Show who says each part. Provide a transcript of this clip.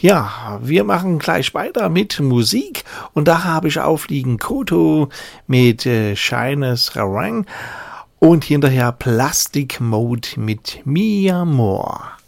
Speaker 1: Ja, wir machen gleich weiter mit Musik und da habe ich aufliegen Koto mit Shines Rarang und hinterher Plastic Mode mit Mi Amor.